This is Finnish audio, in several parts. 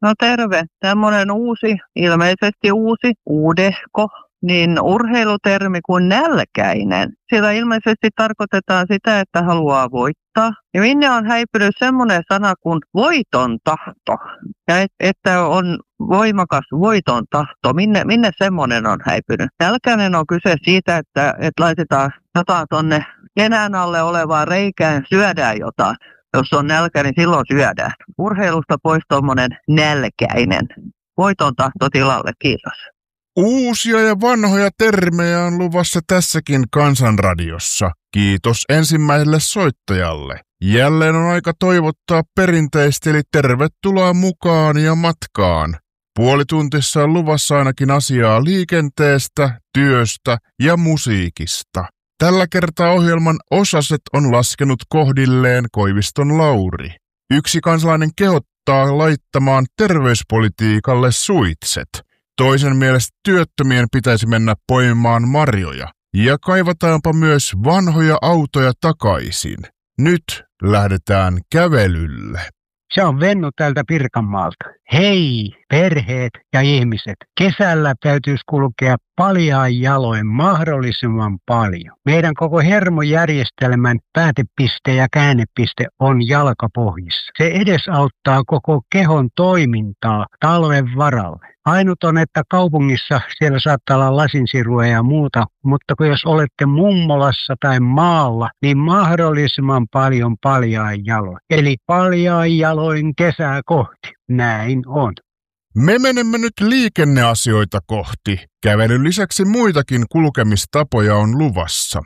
No terve. Tämmöinen ilmeisesti uudehko, niin urheilutermi kuin nälkäinen. Sillä ilmeisesti tarkoitetaan sitä, että haluaa voittaa. Ja minne on häipynyt semmoinen sana kuin voiton tahto. Ja että on voimakas voiton tahto. Minne semmoinen on häipynyt? Nälkäinen on kyse siitä, että laitetaan jotain tuonne nenän alle olevaan reikään, syödään jotain. Jos on nälkä, niin silloin syödään. Urheilusta pois tuommoinen nälkäinen. Voiton tahto tilalle, kiitos. Uusia ja vanhoja termejä on luvassa tässäkin Kansanradiossa. Kiitos ensimmäiselle soittajalle. Jälleen on aika toivottaa perinteisesti, eli tervetuloa mukaan ja matkaan. Puolituntissa on luvassa ainakin asiaa liikenteestä, työstä ja musiikista. Tällä kertaa ohjelman osaset on laskenut kohdilleen Koiviston Lauri. Yksi kansalainen kehottaa laittamaan terveyspolitiikalle suitset. Toisen mielestä työttömien pitäisi mennä poimimaan marjoja. Ja kaivataanpa myös vanhoja autoja takaisin. Nyt lähdetään kävelylle. Se on Vennu täältä Pirkanmaalta. Hei, perheet ja ihmiset. Kesällä täytyisi kulkea paljain jaloin mahdollisimman paljon. Meidän koko hermojärjestelmän päätepiste ja käännepiste on jalkapohjissa. Se edesauttaa koko kehon toimintaa talven varalle. Ainut on, että kaupungissa siellä saattaa olla lasinsirua ja muuta, mutta kun jos olette mummolassa tai maalla, niin mahdollisimman paljon paljain jaloin. Eli paljain jaloin kesää kohti. Näin on. Me menemme nyt liikenneasioita kohti. Kävelyn lisäksi muitakin kulkemistapoja on luvassa.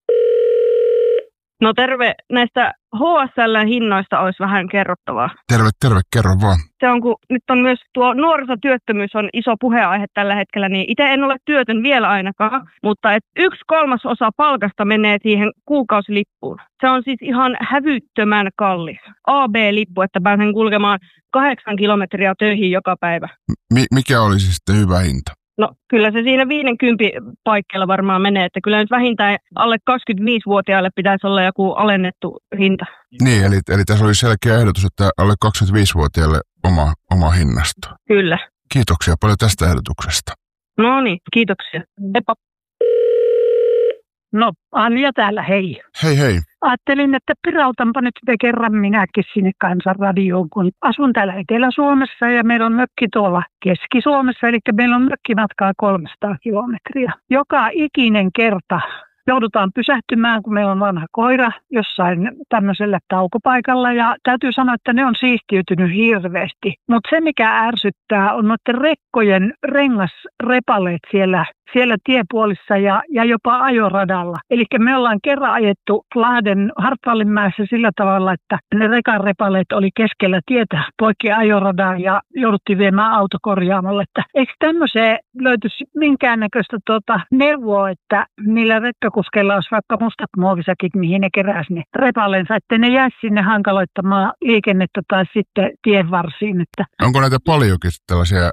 No terve, näistä HSL-hinnoista olisi vähän kerrottavaa. Terve, kerro vaan. Se on, kun nyt on myös tuo nuorisotyöttömyys on iso puheenaihe tällä hetkellä, niin itse en ole työtön vielä ainakaan, mutta 1/3 palkasta menee siihen kuukausilippuun. Se on siis ihan hävyttömän kallis. AB-lippu, että pääsen kulkemaan 8 kilometriä töihin joka päivä. Mikä olisi sitten hyvä hinta? No kyllä se siinä 50 paikkeilla varmaan menee, että kyllä nyt vähintään alle 25-vuotiaille pitäisi olla joku alennettu hinta. Niin, eli tässä oli selkeä ehdotus, että alle 25-vuotiaille oma hinnasto. Kyllä. Kiitoksia paljon tästä ehdotuksesta. No niin, kiitoksia. Heippa. No, Anja täällä, hei. Hei. Ajattelin, että pirautanpa nyt kerran minäkin sinne Kansanradioon, kun asun täällä Etelä-Suomessa ja meillä on mökki tuolla Keski-Suomessa, eli meillä on mökkimatkaa 300 kilometriä. Joka ikinen kerta joudutaan pysähtymään, kun meillä on vanha koira jossain tämmöisellä taukopaikalla ja täytyy sanoa, että ne on siistiytynyt hirveästi. Mutta se, mikä ärsyttää, on noiden rekkojen rengasrepaleet siellä tiepuolissa ja jopa ajoradalla. Eli me ollaan kerran ajettu Lahden Hartwallinmäessä sillä tavalla, että ne rekan repaleet oli keskellä tietä poikki ajoradan ja jouduttiin viemään autokorjaamolle. Että eikö tämmöiseen löytyisi minkäännäköistä neuvoa, että niillä rekkakuskeilla olisi vaikka mustat muovisakit, mihin ne keräisi ne repaleensa, että ne jäisi sinne hankaloittamaan liikennettä tai sitten tien varsiin. Että onko näitä paljonkin tällaisia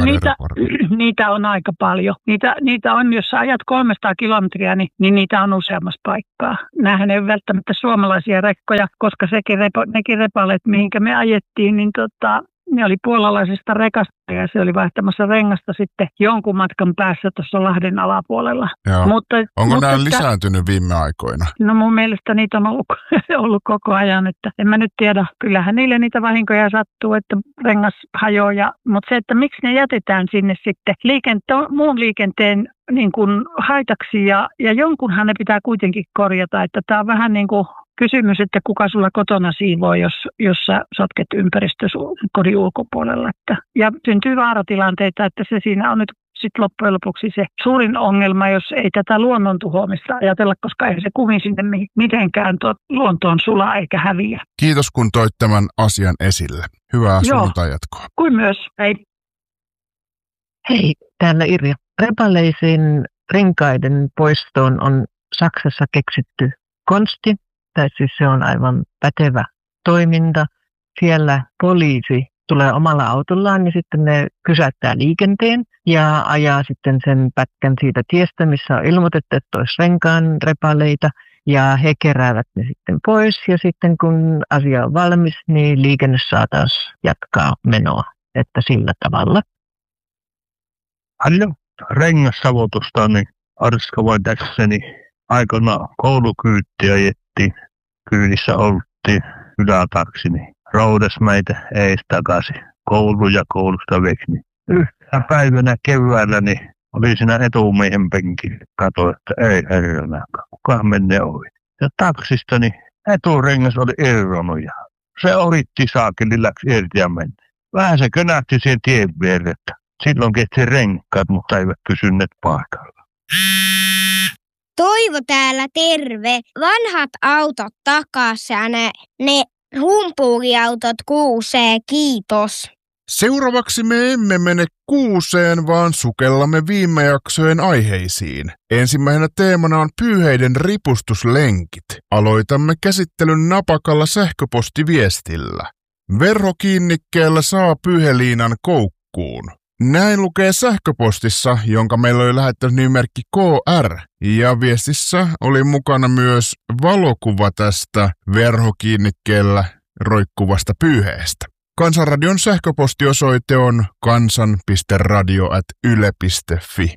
niitä on aika paljon. Niitä on, jos sä ajat 300 kilometriä, niin niitä on useammassa paikkaa. Nämähän ei ole välttämättä suomalaisia rekkoja, koska nekin repaleet, mihinkä me ajettiin, niin ne oli puolalaisesta rekasta ja se oli vaihtamassa rengasta sitten jonkun matkan päässä tuossa Lahden alapuolella. Onko nämä lisääntynyt viime aikoina? No mun mielestä niitä on ollut koko ajan, että en mä nyt tiedä. Kyllähän niille niitä vahinkoja sattuu, että rengas hajoaa. Mutta se, että miksi ne jätetään sinne sitten muun liikenteen niin kuin haitaksi ja jonkunhan ne pitää kuitenkin korjata. Että tämä on vähän niin kuin kysymys, että kuka sulla kotona siivoo, jos sä sotket ympäristö kodin ulkopuolella. Ja syntyy vaaratilanteita, että se siinä on nyt sitten loppujen lopuksi se suurin ongelma, jos ei tätä luonnon tuhoamista ajatella, koska ei se kuvin sinne mitenkään luontoon sulaa eikä häviä. Kiitos kun toit tämän asian esille. Hyvää sunnuntai-jatkoa. Kuin myös. Hei. Hei, täällä Irja. Repaleisiin renkaiden poistoon on Saksassa keksitty konsti. Tai siis se on aivan pätevä toiminta. Siellä poliisi tulee omalla autollaan ja sitten ne pysäyttää liikenteen ja ajaa sitten sen pätkän siitä tiestä, missä on ilmoitettu, että olisi renkaan repaleita. Ja he keräävät ne sitten pois ja sitten kun asia on valmis, niin liikenne saa taas jatkaa menoa. että sillä tavalla. Paljon rengassavotusta, niin Arska vain tässäni aikana koulukyyttiä jettiin. Kyydissä oltiin ylätaksi, niin roudas meitä ees takaisin koulu ja koulusta veksi. Niin yhtä päivänä keväällä niin oli siinä etumiehen penkillä. Katsoin, että ei herranä, kukaan menee ohi. Ja taksista niin eturengas oli irronut ja se ohitti saakeli, läksi irti ja meni. Vähän se könähti siihen tien viereen. Silloin kesti renkaat, mutta eivät pysyneet paikalla. Toivo täällä terve. Vanhat autot takas ja ne humpuuriautot kuusee, kiitos. Seuraavaksi me emme mene kuuseen, vaan sukellamme viime jaksojen aiheisiin. Ensimmäisenä teemana on pyyheiden ripustuslenkit. Aloitamme käsittelyn napakalla sähköpostiviestillä. Verhokiinnikkeellä saa pyyheliinan koukkuun. Näin lukee sähköpostissa, jonka meillä oli lähettänyt nimimerkki KR, ja viestissä oli mukana myös valokuva tästä verhokiinnikkeellä roikkuvasta pyyheestä. Kansanradion sähköpostiosoite on kansan.radio@yle.fi.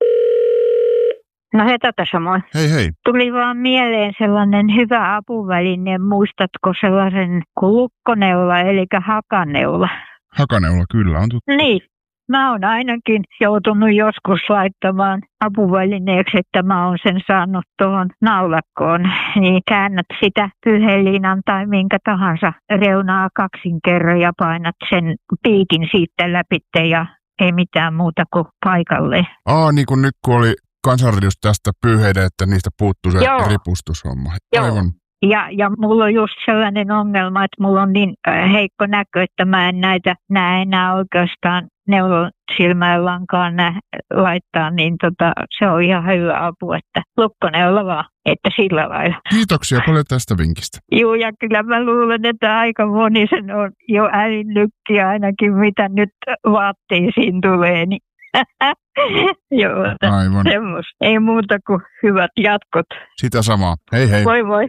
No Heta tässä moi. Hei hei. Tuli vaan mieleen sellainen hyvä apuväline. Muistatko sellaisen lukkoneula, eli hakaneula? Hakaneula kyllä on tuttu. Niin. Mä oon ainakin joutunut joskus laittamaan apuvälineeksi, että mä oon sen saanut tuohon naulakkoon. Niin käännät sitä pyyheliinan tai minkä tahansa reunaa kaksin kerran ja painat sen piikin siitä läpi ja ei mitään muuta kuin paikalle. Niin kuin nyt kun oli Kansanradiossa tästä pyyheiden, että niistä puuttuu se ripustushomma. Aivan. Ja mulla on just sellainen ongelma, että mulla on niin heikko näkö, että mä en näe enää oikeastaan neulon silmälankaan laittaa, niin se on ihan hyvä apu, että lukkoneula vaan, että sillä lailla. Kiitoksia paljon tästä vinkistä. Joo, ja kyllä mä luulen, että aika moni sen on jo älynnykki ainakin, mitä nyt vaatteisiin tulee, niin joo, aivan. Semmos. Ei muuta kuin hyvät jatkot. Sitä samaa. Hei hei. Moi moi.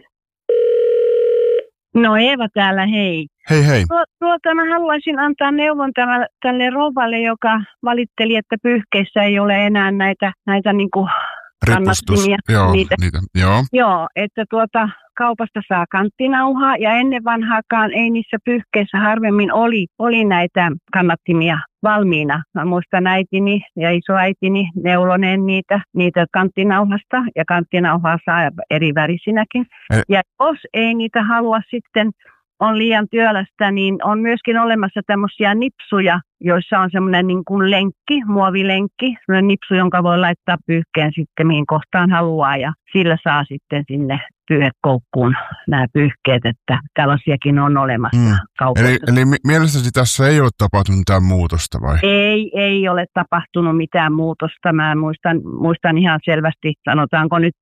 No Eeva täällä, hei. Hei hei. Mä haluaisin antaa neuvon tälle rouvalle, joka valitteli, että pyyhkeissä ei ole enää näitä niinku kannattimia. Joo, niitä. Joo. Joo, että kaupasta saa kanttinauhaa ja ennen vanhaakaan ei niissä pyyhkeissä harvemmin oli näitä kannattimia valmiina. Mä muistan äitini ja isoäitini neuloneen niitä kanttinauhasta ja kanttinauhaa saa eri värisinäkin. Ja jos ei niitä halua sitten on liian työlästä, niin on myöskin olemassa tämmöisiä nipsuja, joissa on semmoinen niin kuin lenkki, muovilenkki, semmoinen nipsu, jonka voi laittaa pyyhkeen sitten mihin kohtaan haluaa ja sillä saa sitten sinne pyyhekoukkuun nämä pyyhkeet, että tällaisiakin on olemassa kaupassa. Eli mielestäsi tässä ei ole tapahtunut mitään muutosta vai? Ei ole tapahtunut mitään muutosta. Mä muistan ihan selvästi, sanotaanko nyt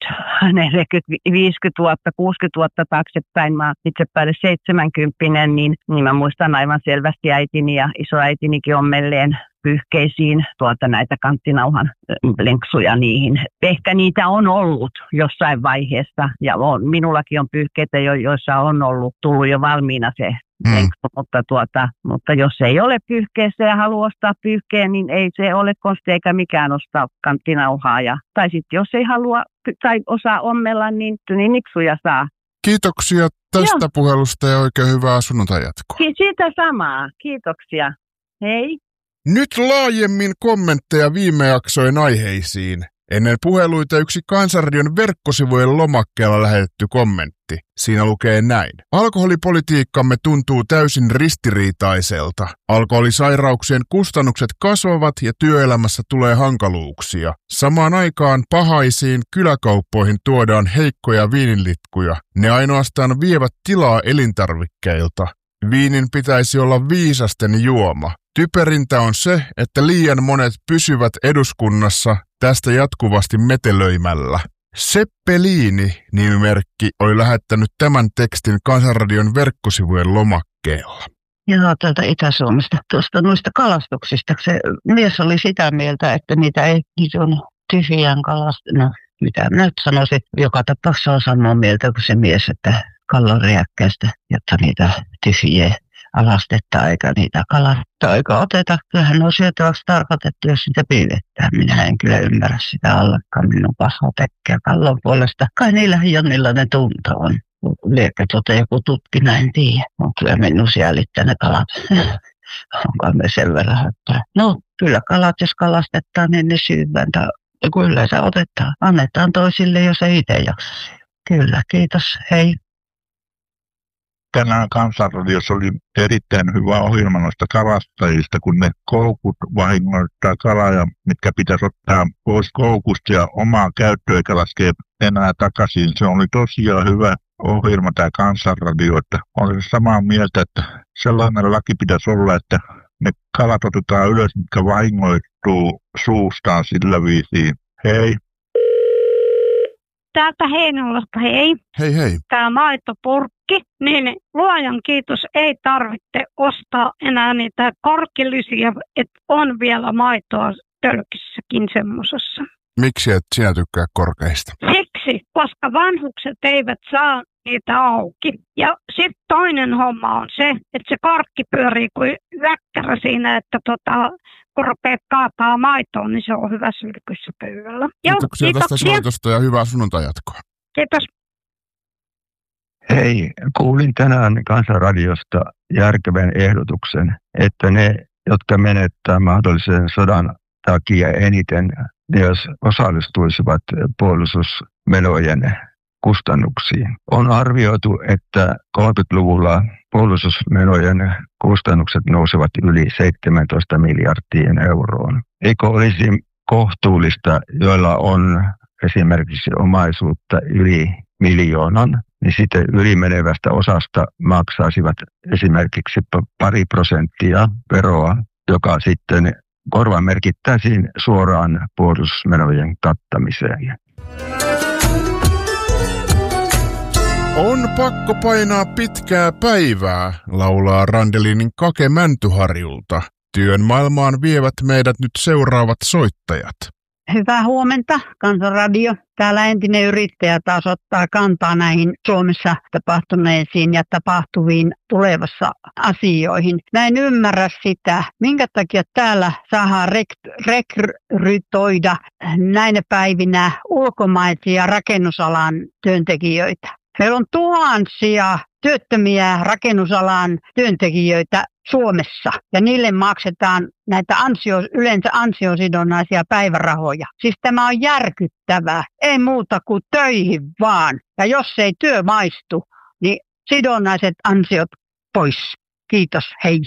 50 vuotta, 60 vuotta taaksepäin, mä itse päälle 70, niin mä muistan aivan selvästi äitini ja isoäitinikin ommelleen pyyhkeisiin näitä kanttinauhan lenksuja niihin. Ehkä niitä on ollut jossain vaiheessa ja minullakin on pyyhkeitä, joissa on tullut jo valmiina se lenksu, mutta jos ei ole pyyhkeessä ja haluaa ostaa pyyhkeen, niin ei se ole konsti eikä mikään ostaa kanttinauhaa. Tai sitten jos ei halua tai osaa ommella, niin nipsuja saa. Kiitoksia tästä puhelusta ja oikein hyvää sunnuntai jatkoa. Siitä samaa. Kiitoksia. Hei. Nyt laajemmin kommentteja viime jaksojen aiheisiin. Ennen puheluita yksi Kansanradion verkkosivujen lomakkeella lähetetty kommentti. Siinä lukee näin. Alkoholipolitiikkamme tuntuu täysin ristiriitaiselta. Alkoholisairauksien kustannukset kasvavat ja työelämässä tulee hankaluuksia. Samaan aikaan pahaisiin kyläkauppoihin tuodaan heikkoja viininlitkuja. Ne ainoastaan vievät tilaa elintarvikkeilta. Viinin pitäisi olla viisasten juoma. Typerintä on se, että liian monet pysyvät eduskunnassa tästä jatkuvasti metelöimällä. Seppeliini-nimimerkki oli lähettänyt tämän tekstin Kansanradion verkkosivujen lomakkeella. Joo, täältä Itä-Suomesta. Noista kalastuksista. Se mies oli sitä mieltä, että niitä on tyhjään no, mitä minä nyt sanoisin. Joka tapauksessa on samaa mieltä kuin se mies, että kallonriäkkäistä, jotta niitä tyhjiä alastetta eikä niitä kalasta eikä oteta. Kyllähän ne on syötäväksi tarkoitettu, jos sitä piilettää. Minä en kyllä ymmärrä sitä allakaan. Minun paha tekee kallon puolesta. Kai niillä Jonnilla ne tunto on. Liekö joku tutki, näin tiedä. On kyllä minun säälittää ne kalat. Onko me sen verran, että no kyllä kalat, jos kalastetaan, niin ne syövään. Kyllä se otetaan. Annetaan toisille, jos ei itse jaksa. Kyllä, kiitos. Hei. Tänään Kansanradiossa oli erittäin hyvä ohjelma noista kalastajista, kun ne koukut vahingoittaa kalaa, ja mitkä pitäisi ottaa pois koukusta ja omaa käyttöä eikä laskea enää takaisin. Se oli tosiaan hyvä ohjelma tämä Kansanradio, että olen samaa mieltä, että sellainen laki pitäisi olla, että ne kalat otetaan ylös, mitkä vahingoittuu suustaan sillä viisiin. Hei. Täältä Heinolasta, hei. Hei hei. Tämä maitopurkki, niin luojan kiitos, ei tarvitse ostaa enää niitä korkkilisiä, että on vielä maitoa tölkissäkin semmosessa. Miksi et sinä tykkää korkeista? Siksi, koska vanhukset eivät saa niitä auki. Ja sitten toinen homma on se, että se korkki pyörii kuin väkkärä siinä, että kun rupeat kaataa maitoon, niin se on hyvä sylkyssä pöydällä. Kiitoksia tästä soitosta ja hyvää sunnuntai-jatkoa. Kiitos. Hei, kuulin tänään Kansanradiosta järkevän ehdotuksen, että ne, jotka menettää mahdollisen sodan takia eniten, ne jos osallistuisivat puolustusmenojen kustannuksiin. On arvioitu, että 30-luvulla puolustusmenojen kustannukset nousevat yli 17 miljardiin euroon. Eikö olisi kohtuullista, joilla on esimerkiksi omaisuutta yli 1 miljoonan, niin sitten ylimenevästä osasta maksaisivat esimerkiksi 2% veroa, joka sitten korvamerkittäisiin suoraan puolustusmenojen kattamiseen. On pakko painaa pitkää päivää, laulaa Randelinin Kake Mäntyharjulta. Työn maailmaan vievät meidät nyt seuraavat soittajat. Hyvää huomenta, Kansanradio. Täällä entinen yrittäjä taas ottaa kantaa näihin Suomessa tapahtuneisiin ja tapahtuviin tulevassa asioihin. Mä en ymmärrä sitä, minkä takia täällä saadaan rekrytoida näinä päivinä ulkomaisia rakennusalan työntekijöitä. Meillä on tuhansia työttömiä rakennusalan työntekijöitä Suomessa ja niille maksetaan näitä yleensä ansiosidonnaisia päivärahoja. Siis tämä on järkyttävää, ei muuta kuin töihin vaan. Ja jos ei työ maistu, niin sidonnaiset ansiot pois. Kiitos, hei.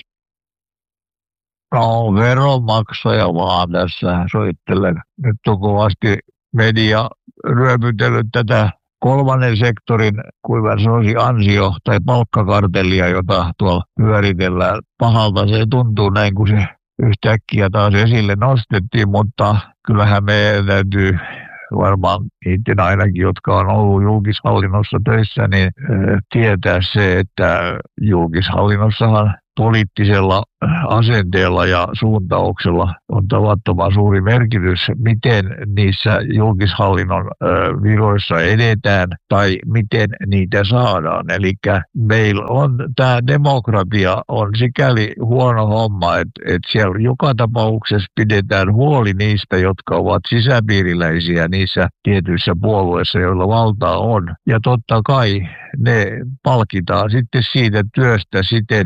No, veronmaksaja vaan tässä soittelen. Nyt on kovasti media ryöpytellyt tätä kolmannen sektorin, kuinka se olisi ansio- tai palkkakartellia, jota tuolla pyöritellään. Pahalta se tuntuu näin, kun se yhtäkkiä taas esille nostettiin, mutta kyllähän meidän täytyy varmaan itse ainakin, jotka on ollut julkishallinnossa töissä, niin tietää se, että julkishallinnossahan poliittisella asenteella ja suuntauksella on tavattoman suuri merkitys, miten niissä julkishallinnon viroissa edetään tai miten niitä saadaan. Eli meillä on tämä demokratia on sikäli huono homma, että siellä joka tapauksessa pidetään huoli niistä, jotka ovat sisäpiiriläisiä niissä tietyissä puolueissa, joilla valtaa on. Ja totta kai ne palkitaan sitten siitä työstä siten,